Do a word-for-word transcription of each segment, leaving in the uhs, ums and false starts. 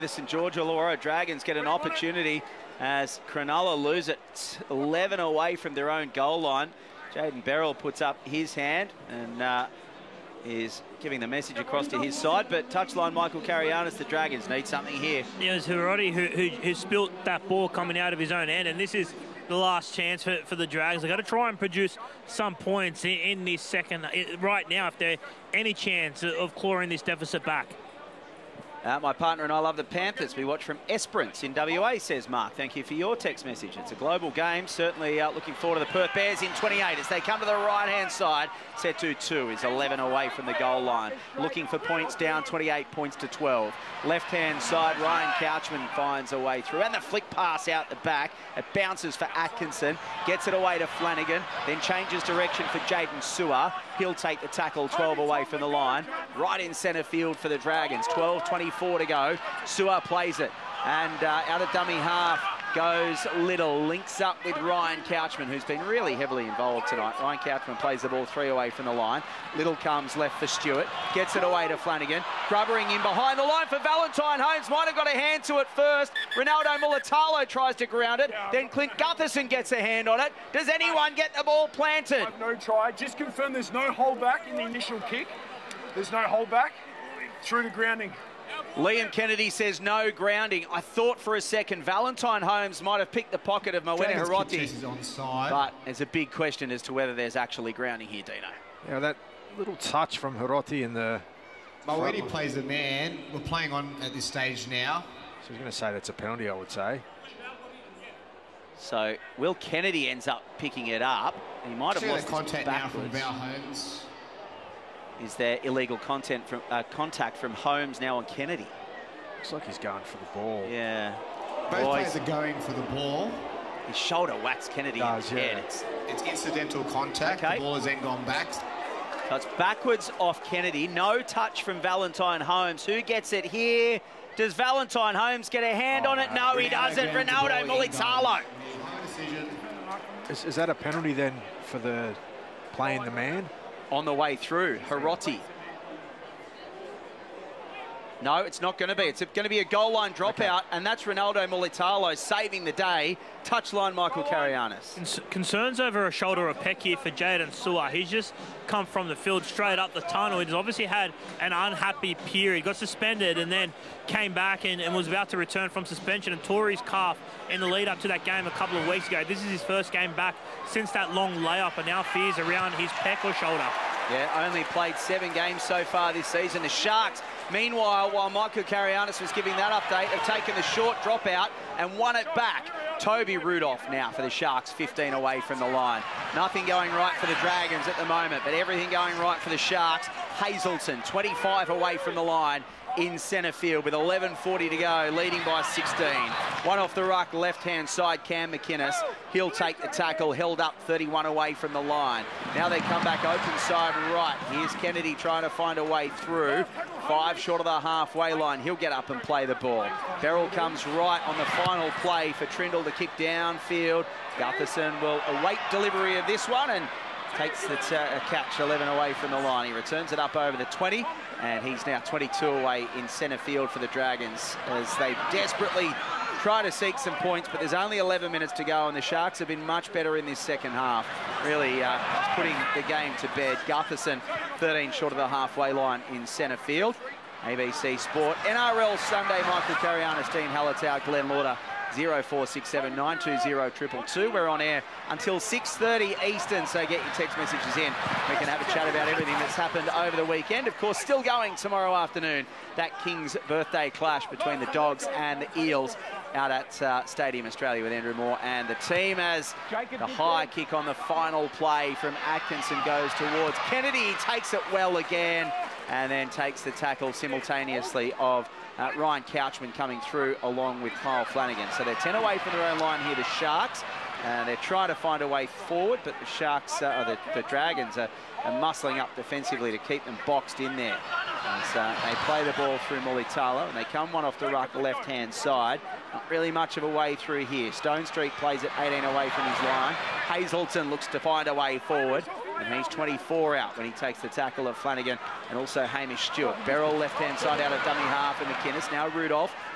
The St George Illawarra Dragons get an opportunity as Cronulla lose it eleven away from their own goal line. Jayden Berrell puts up his hand and uh, is giving the message across to his side, but touchline Michael Carianis, the Dragons need something here. It was Hiroti who, who, who spilt that ball coming out of his own end, and this is the last chance for, for the Dragons. They've got to try and produce some points in, in this second, right now, if there's any chance of clawing this deficit back. Uh, my partner and I love the Panthers. We watch from Esperance in W A, says Mark. Thank you for your text message. It's a global game. Certainly uh, looking forward to the Perth Bears in twenty-eight as they come to the right-hand side. Setu two is eleven away from the goal line. Looking for points down, twenty-eight points to twelve. Left-hand side, Ryan Couchman finds a way through. And the flick pass out the back. It bounces for Atkinson. Gets it away to Flanagan. Then changes direction for Jaden Sewer. He'll take the tackle, twelve away from the line. Right in centre field for the Dragons. twelve twenty-four to go. Sewer plays it. And uh, out of dummy half goes Little. Links up with Ryan Couchman, who's been really heavily involved tonight. Ryan Couchman plays the ball three away from the line. Little comes left for Stewart. Gets it away to Flanagan. Grubbering in behind the line for Valentine Holmes. Might have got a hand to it first. Ronaldo Mulitalo tries to ground it. Then Clint Gutherson gets a hand on it. Does anyone get the ball planted? No try. Just confirm there's no holdback in the initial kick. There's no holdback through the grounding. Liam Kennedy says no grounding. I thought for a second Valentine Holmes might have picked the pocket of Mawene Hiroti. But there's a big question as to whether there's actually grounding here, Dino. Yeah, that little touch from Hiroti in the... Mawene plays the man. We're playing on at this stage now. So I was going to say that's a penalty, I would say. So Will Kennedy ends up picking it up. He might have lost contact now from Val Holmes. Is there illegal content from uh, contact from Holmes now on Kennedy? Looks like he's going for the ball. Yeah. Both Boys. players are going for the ball. His shoulder whacks Kennedy Does, in the head. Yeah. It's, it's incidental contact. Okay. The ball has then gone back. So it's backwards off Kennedy. No touch from Valentine Holmes. Who gets it here? Does Valentine Holmes get a hand oh, on it? No, Ronaldo he doesn't. Ronaldo Mulitalo. Is, is that a penalty then for the playing the man? On the way through, Hiroti. No, it's not going to be. It's going to be a goal line dropout, okay. And that's Ronaldo Mulitalo saving the day. Touchline Michael Carianis. Concerns over a shoulder of peck here for Jayden Sewer. He's just come from the field straight up the tunnel. He's obviously had an unhappy period. Got suspended and then came back and, and was about to return from suspension and tore his calf in the lead up to that game a couple of weeks ago. This is his first game back since that long layup, and now fears around his pec or shoulder. Yeah, only played seven games so far this season. The Sharks, meanwhile, while Michael Carianis was giving that update, have taken the short dropout and won it back. Toby Rudolph now for the Sharks, fifteen away from the line. Nothing going right for the Dragons at the moment, but everything going right for the Sharks. Hazelton, twenty-five away from the line in centre field with eleven forty to go, leading by sixteen. One off the ruck, left-hand side, Cam McInnes. He'll take the tackle, held up thirty-one away from the line. Now they come back open side right. Here's Kennedy trying to find a way through. Five short of the halfway line. He'll get up and play the ball. Berrell comes right on the final play for Trindle to kick downfield. Gutherson will await delivery of this one and takes the catch eleven away from the line. He returns it up over the twenty, and he's now twenty-two away in centre field for the Dragons as they desperately try to seek some points, but there's only eleven minutes to go, and the Sharks have been much better in this second half, really uh, putting the game to bed. Gutherson, thirteen short of the halfway line in centre field. A B C Sport, N R L Sunday, Michael Carianis, Dean Hallertau, Glenn Lauder, zero four six seven nine two zero two two two. We're on air until six thirty Eastern, so get your text messages in. We can have a chat about everything that's happened over the weekend. Of course, still going tomorrow afternoon, that King's birthday clash between the Dogs and the Eels out at uh, Stadium Australia with Andrew Moore and the team, as the high kick on the final play from Atkinson goes towards Kennedy. He takes it well again and then takes the tackle simultaneously of uh, Ryan Couchman coming through along with Kyle Flanagan. So they're ten away from their own line here, the Sharks. Uh, they're trying to find a way forward, but the Sharks, uh, the, the Dragons are, are muscling up defensively to keep them boxed in there. As uh, they play the ball through Mulitalo, and they come one off the ruck left-hand side. Not really much of a way through here. Stone Street plays it eighteen away from his line. Hazelton looks to find a way forward, and he's twenty-four out when he takes the tackle of Flanagan and also Hamish Stewart. Berrell left-hand side out of dummy half, and McInnes. Now Rudolph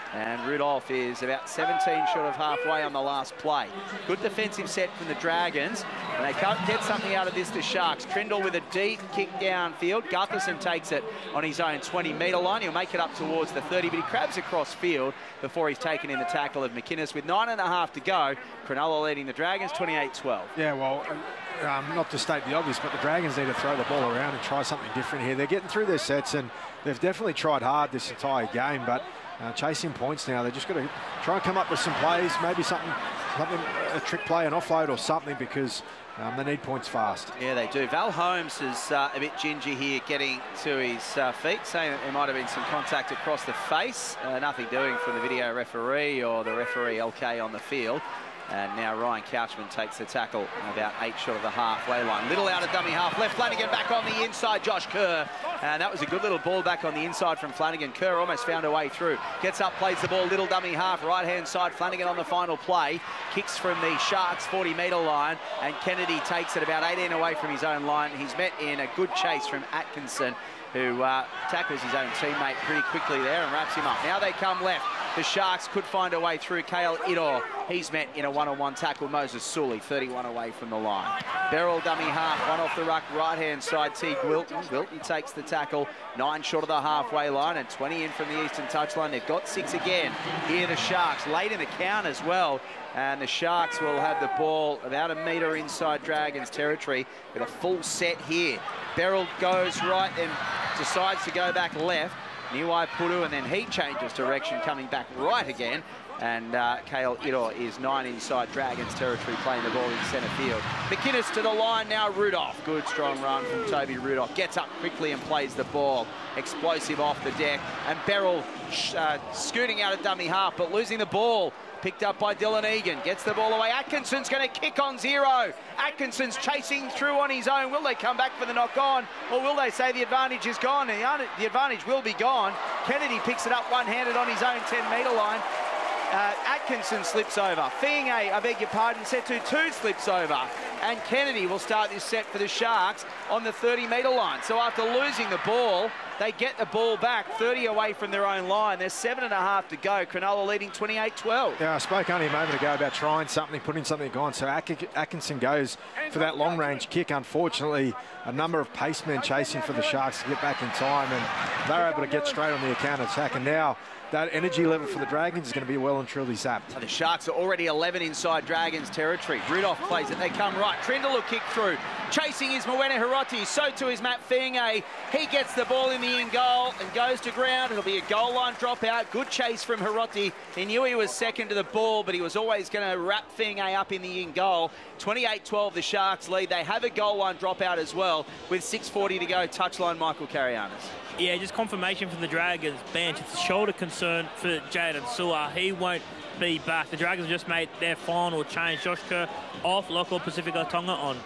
And Rudolph is about seventeen short of halfway on the last play. Good defensive set from the Dragons. And they can't get something out of this, the Sharks. Trindle with a deep kick downfield. Gutherson takes it on his own twenty metre line. He'll make it up towards the thirty, but he crabs across field before he's taken in the tackle of McInnes. With nine and a half to go, Cronulla leading the Dragons twenty-eight twelve. Yeah, well, um, not to state the obvious, but the Dragons need to throw the ball around and try something different here. They're getting through their sets, and they've definitely tried hard this entire game, but uh, chasing points now. They're just got to try and come up with some plays, maybe something, something a trick play, an offload or something, because um, they need points fast. Yeah, they do. Val Holmes is uh, a bit gingy here getting to his uh, feet, saying that there might have been some contact across the face. Uh, nothing doing from the video referee or the referee L K on the field. And now Ryan Couchman takes the tackle about eight short of the halfway line. Little out of dummy half left. Flanagan back on the inside. Josh Kerr. And that was a good little ball back on the inside from Flanagan. Kerr almost found a way through. Gets up, plays the ball. Little dummy half. Right-hand side. Flanagan on the final play. Kicks from the Sharks' forty metre line. And Kennedy takes it about eighteen away from his own line. He's met in a good chase from Atkinson, who uh, tackles his own teammate pretty quickly there and wraps him up. Now they come left. The Sharks could find a way through. Kale Idor, he's met in a one-on-one tackle. Moses Sully, thirty-one away from the line. Beryl dummy half, one off the ruck, right-hand side, Teague Wilton. Wilton takes the tackle, nine short of the halfway line and twenty in from the eastern touchline. They've got six again. Here the Sharks, late in the count as well. And the Sharks will have the ball about a metre inside Dragons territory with a full set here. Beryl goes right and decides to go back left. Niwai Pudu, and then he changes direction, coming back right again. And uh, Kale Idor is nine inside Dragons territory, playing the ball in centre field. McInnes to the line now, Rudolph. Good strong run from Toby Rudolph. Gets up quickly and plays the ball. Explosive off the deck. And Beryl uh, scooting out of dummy half, but losing the ball. Picked up by Dylan Egan. Gets the ball away. Atkinson's going to kick on zero. Atkinson's chasing through on his own. Will they come back for the knock on? Or will they say the advantage is gone? And the advantage will be gone. Kennedy picks it up one-handed on his own ten metre line. Uh, Atkinson slips over. Fienge, I beg your pardon, Setu two slips over. And Kennedy will start this set for the Sharks on the thirty metre line. So after losing the ball, they get the ball back thirty away from their own line. There's seven and a half to go. Cronulla leading twenty-eight twelve. Yeah, I spoke only a moment ago about trying something, putting something on. So Atkinson goes for that long-range kick. Unfortunately, a number of pacemen chasing for the Sharks to get back in time, and they're able to get straight on the account attack. And now that energy level for the Dragons is going to be well and truly zapped. The Sharks are already eleven inside Dragons territory. Rudolph plays it. They come right. Trindle will kick through. Chasing is Mwene Hiroti. So too is Matt Fienge. He gets the ball in the in goal and goes to ground. It'll be a goal line dropout. Good chase from Hiroti. He knew he was second to the ball, but he was always going to wrap Fienge up in the in goal. twenty-eight twelve the Sharks lead. They have a goal line dropout as well with six forty to go. Touchline Michael Carianis. Yeah, just confirmation from the Dragons bench. It's a shoulder concern for Jaden Sewer. He won't be back. The Dragons just made their final change. Josh Kerr off, Local Pacifica Tonga on.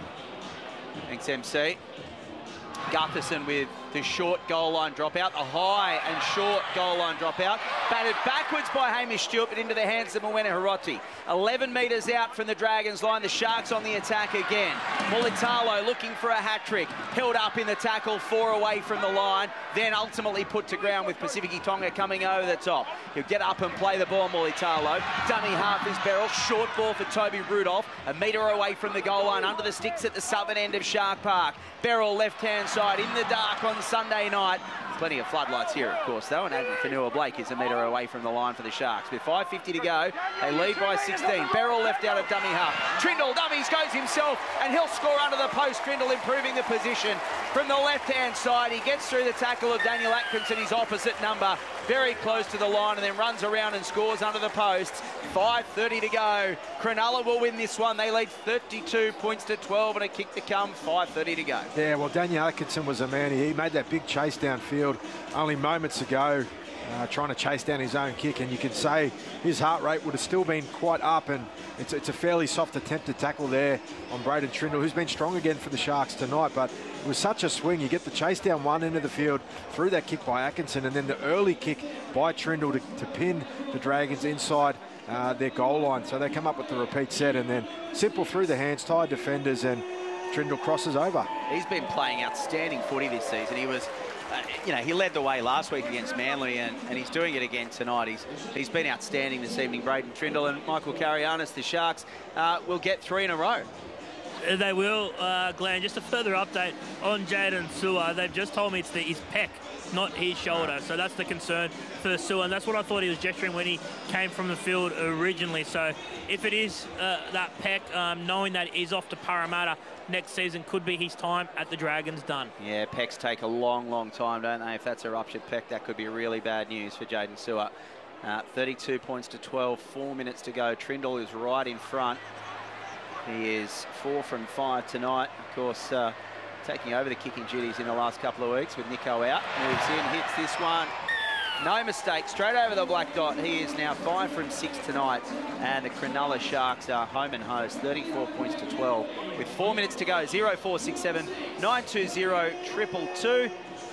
Thanks, M C. Gutherson with the short goal line dropout, a high and short goal line dropout. Batted backwards by Hamish Stewart, but into the hands of Mwene Hiroti. eleven metres out from the Dragons line. The Sharks on the attack again. Mulitalo looking for a hat-trick. Held up in the tackle, four away from the line. Then ultimately put to ground with Pacific Tonga coming over the top. He'll get up and play the ball, Mulitalo. Dummy half is Beryl. Short ball for Toby Rudolph. A metre away from the goal line, under the sticks at the southern end of Shark Park. Beryl left-hand side in the dark on Sunday night. Plenty of floodlights here, of course, though, and Adam Fanua-Blake is a metre away from the line for the Sharks. With five fifty to go, they lead by sixteen. Beryl left out of dummy half. Trindle dummies, goes himself, and he'll score under the post. Trindle improving the position from the left-hand side. He gets through the tackle of Daniel Atkinson, his opposite number, very close to the line, and then runs around and scores under the posts. five thirty to go. Cronulla will win this one. They lead thirty-two points to twelve, and a kick to come. five thirty to go. Yeah, well, Daniel Atkinson was a man. He made that big chase downfield only moments ago, uh, trying to chase down his own kick, and you can say his heart rate would have still been quite up, and it's, it's a fairly soft attempted tackle there on Braden Trindle, who's been strong again for the Sharks tonight, but it was such a swing. You get the chase down one end of the field through that kick by Atkinson, and then the early kick by Trindle to, to pin the Dragons inside uh, their goal line. So they come up with the repeat set, and then simple through the hands, tied defenders, and Trindle crosses over. He's been playing outstanding footy this season. He was uh, you know, he led the way last week against Manly, and, and he's doing it again tonight. He's he's been outstanding this evening. Braden Trindle and Michael Carianis, the Sharks, uh, will get three in a row. They will, uh, Glenn. Just a further update on Jaden Sewer. They've just told me it's the, his pec, not his shoulder. So that's the concern for Sewer. And that's what I thought he was gesturing when he came from the field originally. So if it is uh, that pec, um, knowing that he's off to Parramatta next season could be his time at the Dragons done. Yeah, pecs take a long, long time, don't they? If that's a ruptured pec, that could be really bad news for Jaden Sewer. Uh, thirty-two points to twelve, four minutes to go. Trindle is right in front. He is four from five tonight. Of course, uh, taking over the kicking duties in the last couple of weeks with Nico out. Moves in, hits this one. No mistake, straight over the black dot. He is now five from six tonight. And the Cronulla Sharks are home and host, thirty-four points to twelve. With four minutes to go, zero four six seven nine two zero triple two.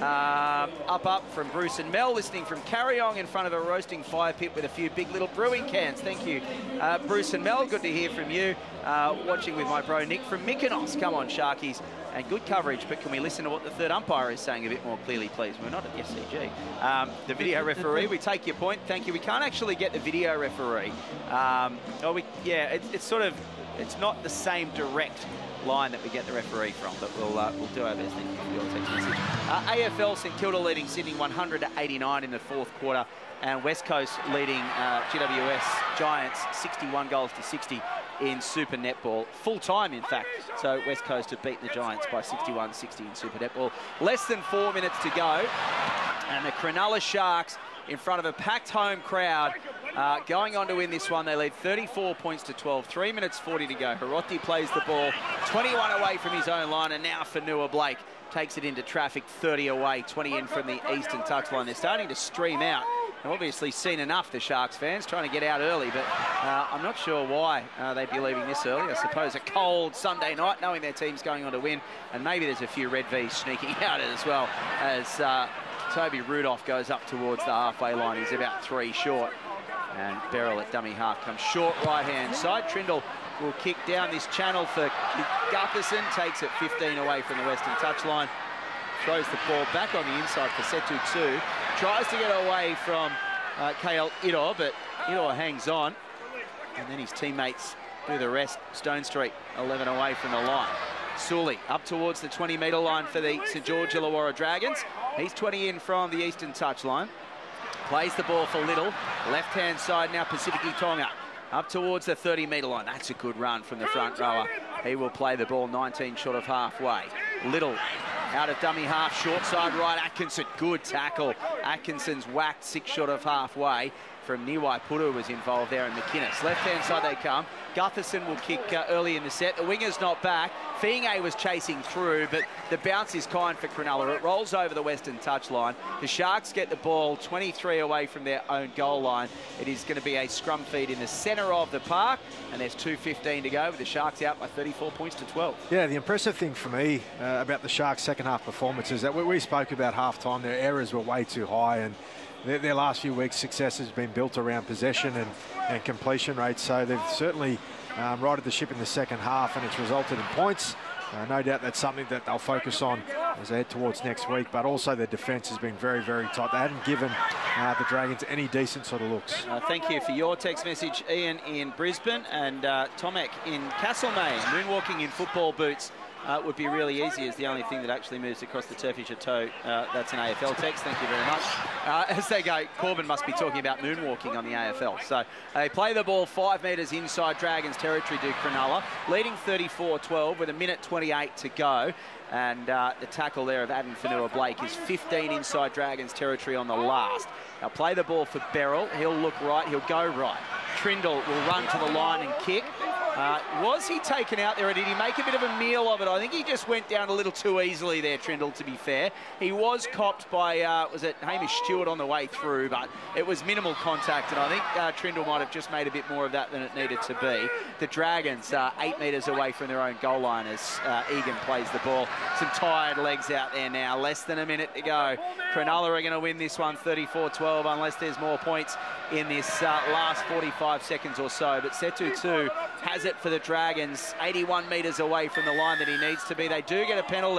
Um, up, up from Bruce and Mel, listening from Carryong in front of a roasting fire pit with a few big little brewing cans. Thank you, uh, Bruce and Mel. Good to hear from you. Uh, watching with my bro Nick from Mykonos. Come on, Sharkies. And good coverage, but can we listen to what the third umpire is saying a bit more clearly, please? We're not at S C G. Um, the video referee, we take your point. Thank you. We can't actually get the video referee. Um, oh, we, yeah, it, it's sort of, it's not the same direct line that we get the referee from, but we'll uh, we'll do our best. Thank you for your text message. Uh, A F L, St Kilda leading Sydney one hundred to eighty-nine in the fourth quarter, and West Coast leading uh, G W S Giants sixty-one goals to sixty in Super Netball. Full time, in fact. So West Coast have beaten the Giants by sixty-one sixty in Super Netball. Less than four minutes to go, and the Cronulla Sharks in front of a packed home crowd. Uh, going on to win this one, they lead thirty-four points to twelve. Three minutes forty to go. Hiroti plays the ball, twenty-one away from his own line, and now Fanua Blake takes it into traffic, thirty away, twenty in from the eastern touchline. They're starting to stream out. They've obviously seen enough, the Sharks fans, trying to get out early, but uh, I'm not sure why uh, they'd be leaving this early. I suppose a cold Sunday night, knowing their team's going on to win, and maybe there's a few Red V's sneaking out as well, as uh, Toby Rudolph goes up towards the halfway line. He's about three short. And Beryl at dummy half comes short right-hand side. Trindle will kick down this channel for Gutherson. Takes it fifteen away from the western touchline. Throws the ball back on the inside for Setu two. Tries to get away from uh, K L Ido, but Ido hangs on. And then his teammates do the rest. Stone Street, eleven away from the line. Sully up towards the twenty metre line for the St George Illawarra Dragons. He's twenty in from the eastern touchline. Plays the ball for Little. Left-hand side now, Pacific Tonga. Up towards the thirty metre line. That's a good run from the front rower. He will play the ball nineteen short of halfway. Little out of dummy half, short side right. Atkinson, good tackle. Atkinson's whacked six short of halfway from Niwai Puru was involved there, and McInnes. Left-hand side they come. Gutherson will kick uh, early in the set. The winger's not back. Fienge was chasing through, but the bounce is kind for Cronulla. It rolls over the western touchline. The Sharks get the ball twenty-three away from their own goal line. It is going to be a scrum feed in the centre of the park, and there's two fifteen to go with the Sharks out by thirty-four points to twelve. Yeah, the impressive thing for me uh, about the Sharks' second half performance is that we, we spoke about half-time. Their errors were way too high, and their, their last few weeks' success has been built around possession and, and completion rates. So they've certainly um, righted the ship in the second half, and it's resulted in points. Uh, no doubt that's something that they'll focus on as they head towards next week, but also their defence has been very, very tight. They haven't given uh, the Dragons any decent sort of looks. Uh, thank you for your text message, Ian in Brisbane, and uh, Tomek in Castlemaine. Moonwalking in football boots uh, would be really easy, is the only thing that actually moves across the turf is your toe. Uh, that's an A F L text. Thank you very much. Uh, as they go, Corbin must be talking about moonwalking on the A F L. So they play the ball five metres inside Dragons territory to Cronulla, leading thirty-four twelve with a minute twenty-eight to go. And uh, the tackle there of Adam Fanua Blake is fifteen inside Dragons territory on the last. They'll play the ball for Beryl. He'll look right. He'll go right. Trindle will run to the line and kick. Uh, was he taken out there, or did he make a bit of a meal of it? I think he just went down a little too easily there, Trindle, to be fair. He was copped by, uh, was it Hamish Stewart on the way through, but it was minimal contact, and I think uh, Trindle might have just made a bit more of that than it needed to be. The Dragons uh, eight metres away from their own goal line as uh, Egan plays the ball. Some tired legs out there now, less than a minute to go. Cronulla are going to win this one thirty-four twelve unless there's more points in this uh, last forty-five seconds or so. But Setu two has it for the Dragons, eighty-one metres away from the line that he needs to be. They do get a penalty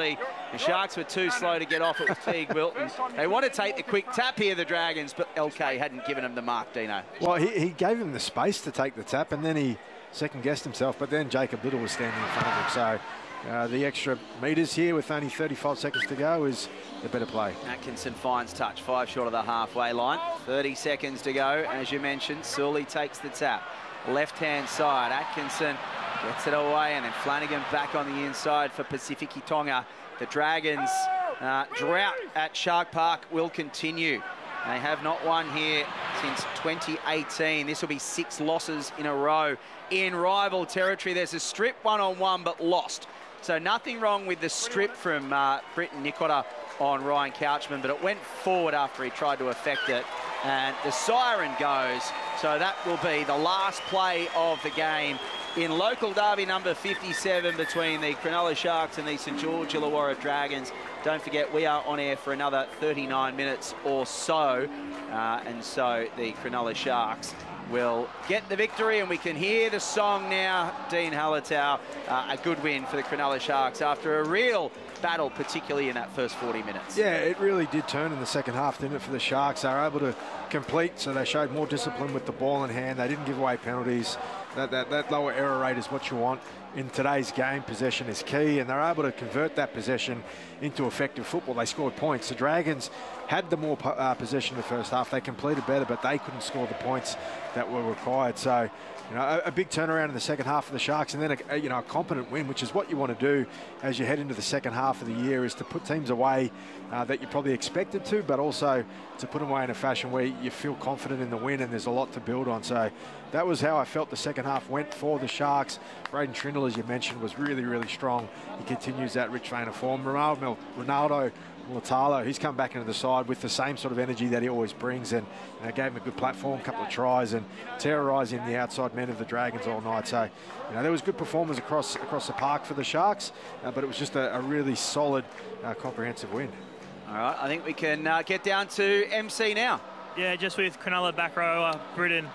The Sharks were too slow to get off. It was Teague Wilton. They want to take the quick tap here, the Dragons, but L K hadn't given him the mark, Dino. Well, he, he gave him the space to take the tap, and then he second-guessed himself, but then Jacob Little was standing in front of him. So uh, the extra metres here with only thirty-five seconds to go is the better play. Atkinson finds touch, five short of the halfway line. thirty seconds to go. As you mentioned, Sully takes the tap. Left-hand side, Atkinson gets it away, and then Flanagan back on the inside for Pacific Tonga. The Dragons' uh, drought at Shark Park will continue. They have not won here since twenty eighteen. This will be six losses in a row in rival territory. There's a strip one-on-one, but lost. So nothing wrong with the strip from uh, Britton Nicotta on Ryan Couchman, but it went forward after he tried to affect it. And the siren goes. So that will be the last play of the game in local derby number fifty-seven between the Cronulla Sharks and the St George Illawarra Dragons. Don't forget, we are on air for another thirty-nine minutes or so. Uh, and so the Cronulla Sharks will get the victory, and we can hear the song now. Dean Hallertau, uh, a good win for the Cronulla Sharks after a real battle, particularly in that first forty minutes. Yeah, it really did turn in the second half, didn't it, for the Sharks? They were able to complete, so they showed more discipline with the ball in hand. They didn't give away penalties. That, that, that lower error rate is what you want in today's game. Possession is key, and they're able to convert that possession into effective football. They scored points. The Dragons had the more uh, possession in the first half. They completed better, but they couldn't score the points that were required. So, you know, a, a big turnaround in the second half for the Sharks, and then a, a, you know, a competent win, which is what you want to do as you head into the second half of the year, is to put teams away uh, that you probably expected to, but also to put them away in a fashion where you feel confident in the win and there's a lot to build on. So that was how I felt the second half went for the Sharks. Braden Trindle, as you mentioned, was really, really strong. He continues that rich vein of form. Ronaldo, Ronaldo Mulitalo, he's come back into the side with the same sort of energy that he always brings, and you know, gave him a good platform, a couple of tries, and terrorising the outside men of the Dragons all night. So, you know, there was good performers across across the park for the Sharks, uh, but it was just a, a really solid, uh, comprehensive win. All right, I think we can uh, get down to M C now. Yeah, just with Cronulla back row, uh, Britton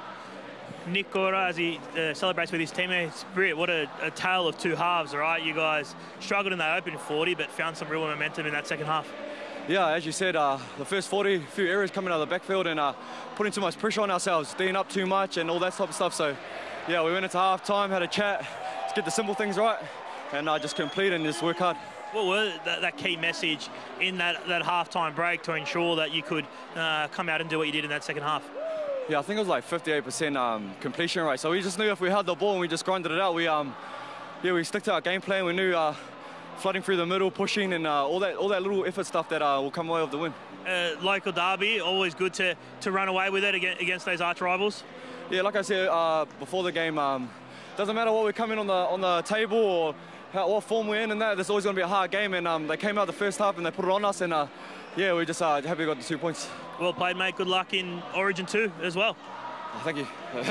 Nicotta, as he uh, celebrates with his teammates. Britt, what a, a tale of two halves, all right? You guys struggled in that opening forty, but found some real momentum in that second half. Yeah, as you said, uh, the first forty, a few errors coming out of the backfield and uh, putting too much pressure on ourselves, D'ing up too much and all that type of stuff. So, yeah, we went into half-time, had a chat, let's get the simple things right, and uh, just complete and just work hard. What was that, that key message in that, that half-time break to ensure that you could uh, come out and do what you did in that second half? Yeah, I think it was like fifty-eight percent um, completion rate. So we just knew if we had the ball and we just grinded it out, we um, yeah, we stick to our game plan. We knew uh, flooding through the middle, pushing, and uh, all that all that little effort stuff that uh, will come away with the win. Uh, local derby, always good to, to run away with it against those arch rivals. Yeah, like I said uh, before the game, um, doesn't matter what we're coming on the on the table or how, what form we're in and that, there's always going to be a hard game, and um, they came out the first half and they put it on us, and uh, yeah, we're just uh, happy we got the two points. Well played, mate. Good luck in Origin two as well. Oh, thank you.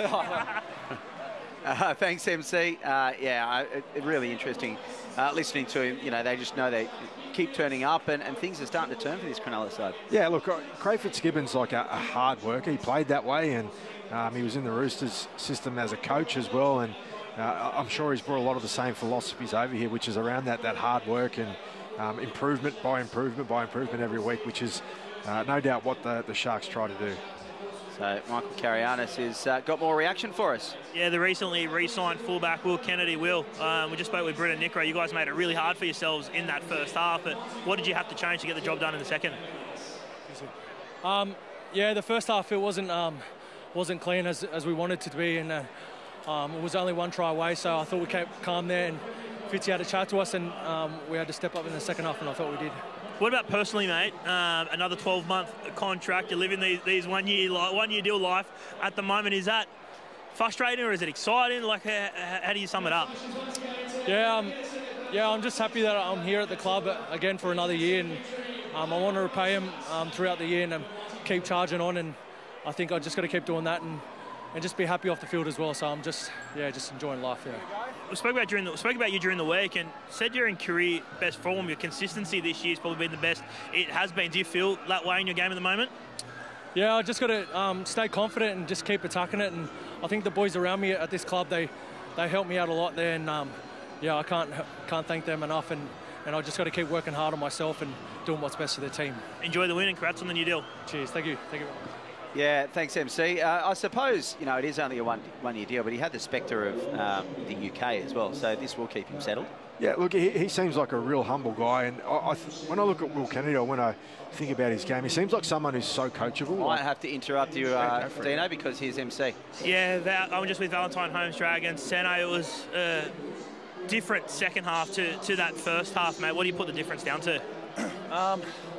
uh, thanks, M C. Uh, yeah, it, it really interesting uh, listening to him. You know, they just know they keep turning up, and, and things are starting to turn for this Cronulla side. Yeah, look, Craig Fitzgibbon's like a, a hard worker. He played that way, and um, he was in the Roosters system as a coach as well, and uh, I'm sure he's brought a lot of the same philosophies over here, which is around that, that hard work and um, improvement by improvement by improvement every week, which is uh, no doubt what the, the Sharks try to do. So Michael Karayanis has uh, got more reaction for us. Yeah, the recently re-signed fullback Will Kennedy. Will, um, we just spoke with Britton Nicotta. You guys made it really hard for yourselves in that first half, but what did you have to change to get the job done in the second? Um, yeah, the first half it wasn't um, wasn't clean as, as we wanted it to be, and uh, um, it was only one try away, so I thought we kept calm there, and Fitzy had a chat to us, and um, we had to step up in the second half, and I thought we did. What about personally, mate? Um, another twelve-month contract. You're living these, these one-year one-year deal life at the moment. Is that frustrating or is it exciting? Like, how, how do you sum it up? Yeah, um, yeah, I'm just happy that I'm here at the club again for another year, and um, I want to repay him um, throughout the year and um, keep charging on. And I think I just got to keep doing that and and just be happy off the field as well. So I'm just yeah, just enjoying life. Yeah. We spoke about during the, spoke about you during the week and said you're in career best form. Your consistency this year has probably been the best it has been. Do you feel that way in your game at the moment? Yeah, I just got to um, stay confident and just keep attacking it. And I think the boys around me at this club, they they helped me out a lot there. And um, yeah, I can't can't thank them enough. And and I just got to keep working hard on myself and doing what's best for the team. Enjoy the win and congrats on the new deal. Cheers. Thank you. Thank you. Yeah, thanks, M C. Uh, I suppose, you know, it is only a one, one-year deal, but he had the spectre of um, the U K as well, so this will keep him settled. Yeah, look, he, he seems like a real humble guy, and I, I th when I look at Will Kennedy, or when I think about his game, he seems like someone who's so coachable. I might like, have to interrupt you, uh, Dino, because here's M C. Yeah, that, I'm just with Valentine Holmes Dragons. Seno, it was a different second half to, to that first half, mate. What do you put the difference down to? Um,